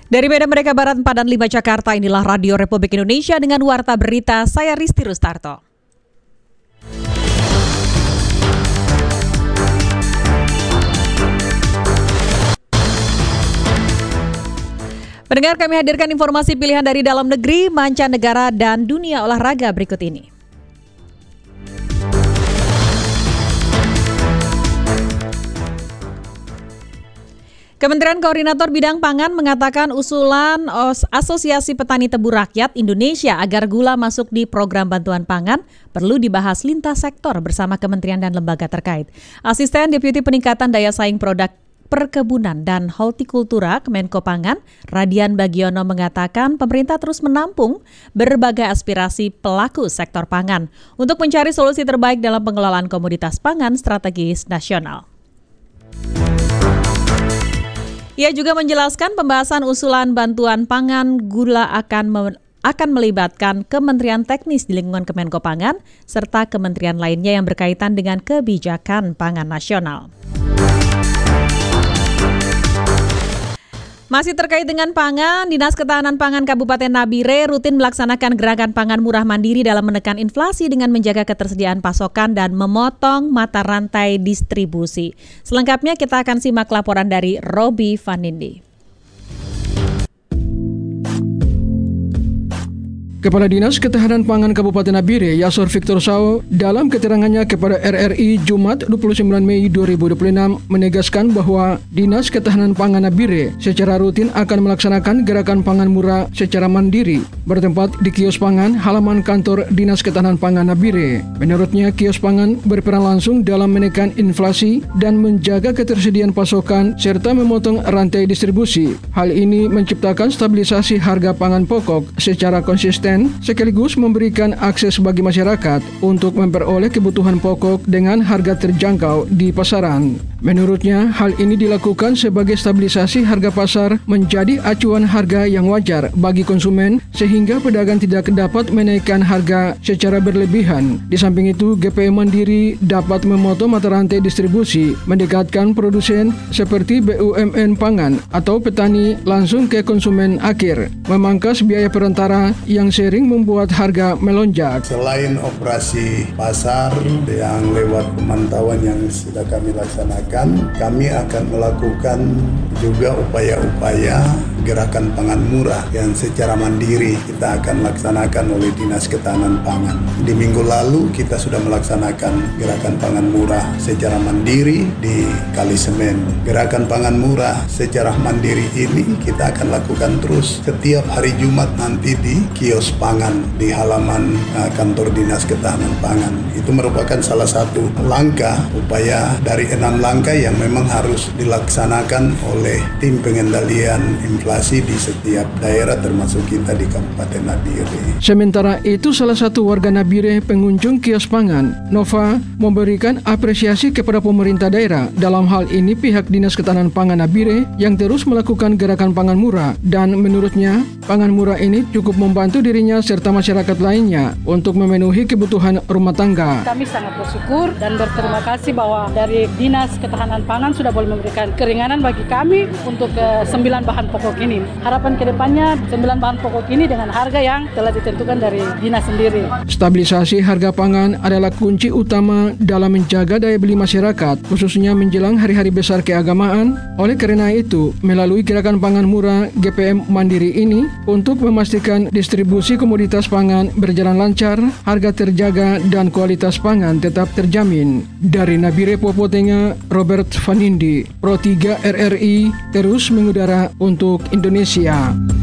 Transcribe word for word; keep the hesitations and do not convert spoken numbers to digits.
Dari Medan Merdeka Barat empat dan lima Jakarta, inilah Radio Republik Indonesia dengan Warta Berita, saya Risti Rustarto. Pendengar, kami hadirkan informasi pilihan dari dalam negeri, mancanegara, dan dunia olahraga berikut ini. Kementerian Koordinator Bidang Pangan mengatakan usulan Asosiasi Petani Tebu Rakyat Indonesia agar gula masuk di program bantuan pangan perlu dibahas lintas sektor bersama kementerian dan lembaga terkait. Asisten Deputi Peningkatan Daya Saing Produk Perkebunan dan Hortikultura Kemenko Pangan, Radian Bagiono mengatakan pemerintah terus menampung berbagai aspirasi pelaku sektor pangan untuk mencari solusi terbaik dalam pengelolaan komoditas pangan strategis nasional. Ia juga menjelaskan pembahasan usulan bantuan pangan gula akan me- akan melibatkan Kementerian Teknis di lingkungan Kemenko Pangan serta kementerian lainnya yang berkaitan dengan kebijakan pangan nasional. Masih terkait dengan pangan, Dinas Ketahanan Pangan Kabupaten Nabire rutin melaksanakan gerakan pangan murah mandiri dalam menekan inflasi dengan menjaga ketersediaan pasokan dan memotong mata rantai distribusi. Selengkapnya kita akan simak laporan dari Robi Vanindi. Kepala Dinas Ketahanan Pangan Kabupaten Nabire, Yasor Victor Sao, dalam keterangannya kepada R R I Jumat dua puluh sembilan Mei dua ribu dua puluh enam menegaskan bahwa Dinas Ketahanan Pangan Nabire secara rutin akan melaksanakan gerakan pangan murah secara mandiri bertempat di kios pangan halaman kantor Dinas Ketahanan Pangan Nabire. Menurutnya, kios pangan berperan langsung dalam menekan inflasi dan menjaga ketersediaan pasokan serta memotong rantai distribusi. Hal ini menciptakan stabilisasi harga pangan pokok secara konsisten sekaligus memberikan akses bagi masyarakat untuk memperoleh kebutuhan pokok dengan harga terjangkau di pasaran. Menurutnya, hal ini dilakukan sebagai stabilisasi harga pasar menjadi acuan harga yang wajar bagi konsumen sehingga pedagang tidak dapat menaikkan harga secara berlebihan. Di samping itu, G P M Mandiri dapat memotong mata rantai distribusi, mendekatkan produsen seperti B U M N pangan atau petani langsung ke konsumen akhir, memangkas biaya perantara yang sering membuat harga melonjak. Selain operasi pasar yang lewat pemantauan yang sudah kami laksanakan, kami akan melakukan juga upaya-upaya gerakan pangan murah yang secara mandiri kita akan laksanakan oleh Dinas Ketahanan Pangan. Di minggu lalu kita sudah melaksanakan gerakan pangan murah secara mandiri di Kalisemen. Gerakan pangan murah secara mandiri ini kita akan lakukan terus setiap hari Jumat nanti di kios pangan di halaman uh, kantor Dinas Ketahanan Pangan. Itu merupakan salah satu langkah upaya dari enam langkah yang memang harus dilaksanakan oleh tim pengendalian inflasi di setiap daerah termasuk kita di Kabupaten Nabire. Sementara itu, salah satu warga Nabire pengunjung kios pangan, Nova, memberikan apresiasi kepada pemerintah daerah. Dalam hal ini pihak Dinas Ketahanan Pangan Nabire yang terus melakukan gerakan pangan murah dan menurutnya pangan murah ini cukup membantu dirinya serta masyarakat lainnya untuk memenuhi kebutuhan rumah tangga. Kami sangat bersyukur dan berterima kasih bahwa dari Dinas Ketahanan Pangan sudah boleh memberikan keringanan bagi kami untuk uh, sembilan bahan pokok ini. Harapan kedepannya sembilan bahan pokok ini dengan harga yang telah ditentukan dari dinas sendiri. Stabilisasi harga pangan adalah kunci utama dalam menjaga daya beli masyarakat, khususnya menjelang hari-hari besar keagamaan. Oleh karena itu, melalui gerakan pangan murah G P M Mandiri ini, untuk memastikan distribusi komoditas pangan berjalan lancar, harga terjaga, dan kualitas pangan tetap terjamin. Dari Nabire, Papua Tengah, Robert Vanindi, Pro tiga R R I, terus mengudara untuk Indonesia.